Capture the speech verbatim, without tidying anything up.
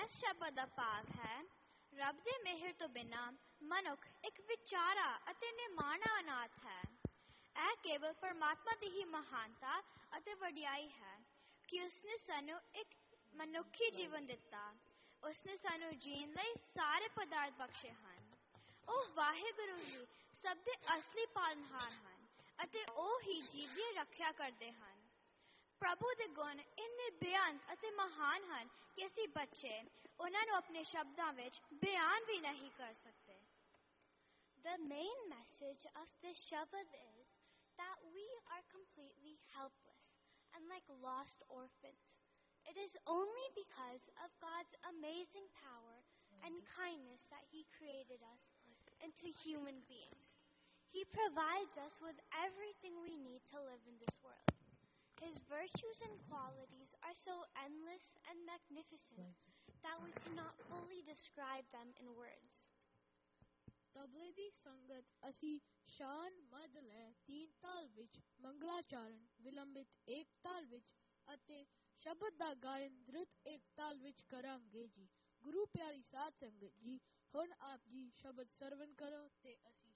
ਇਸ ਸ਼ਬਦ ਦਾ ਭਾਵ ਹੈ, ਰੱਬ ਦੇ ਮਿਹਰ ਤੋਂ ਬਿਨਾਂ ਮਨੁੱਖ ਇੱਕ ਵਿਚਾਰਾ ਅਤੇ ਨਿਮਾਣਾ ਅਨਾਥ ਹੈ। ਇਹ ਕੇਵਲ ਪਰਮਾਤਮਾ ਦੀ ਹੀ ਮਹਾਨਤਾ ਅਤੇ ਵਡਿਆਈ ਹੈ ਕਿ ਉਸਨੇ ਸਾਨੂੰ ਇੱਕ ਮਨੁੱਖੀ ਜੀਵਨ ਦਿੱਤਾ। ਉਸਨੇ ਸਾਨੂੰ ਜੀਣ ਲਈ ਸਾਰੇ ਪਦਾਰਥ ਬਖਸ਼ੇ ਹਨ। ਉਹ ਵਾਹਿਗੁਰੂ ਹੀ ਸਭ ਦੇ ਅਸਲੀ ਪਾਲਣਹਾਰ ਹਨ ਅਤੇ ਉਹ ਹੀ ਜੀਵ ਦੀ ਰੱਖਿਆ ਕਰਦੇ ਹਨ। ਪ੍ਰਭੂ ਦੇ ਗੁਣ ਇੰਨੇ ਬੇਅੰਤ ਅਤੇ ਮਹਾਨ ਹਨ ਕਿ ਅਸੀਂ ਬੱਚੇ ਉਹਨਾਂ ਨੂੰ ਆਪਣੇ ਸ਼ਬਦਾਂ ਵਿੱਚ ਬਿਆਨ ਵੀ ਨਹੀਂ ਕਰ ਸਕਦੇ। The main message of this Shabad is that we are completely helpless and like lost orphans. It is only because of God's amazing power and kindness that He created us into human beings. He provides us with everything we need to live in this world. His virtues and qualities are so endless and magnificent that we cannot fully describe them in words. ਤਬਲੇ ਦੀ ਸੰਗਤ ਅਸੀਂ ਸ਼ਾਨ ਮੱਧ ਲੈ ਤੀਨ ਤਾਲ ਵਿੱਚ, ਮੰਗਲਾਚਰਨ ਵਿਲੰਬਿਤ ਏਕ ਤਾਲ ਵਿੱਚ ਅਤੇ ਸ਼ਬਦ ਦਾ ਗਾਇਨ ਦ੍ਰਿਤ ਏਕ ਤਾਲ ਵਿੱਚ ਕਰਾਂਗੇ ਜੀ। ਗੁਰੂ ਪਿਆਰੀ ਸਾਧ ਸੰਗਤ ਜੀ, ਹੁਣ ਆਪ ਜੀ ਸ਼ਬਦ ਸਰਵਣ ਕਰੋ ਤੇ ਅਸੀਂ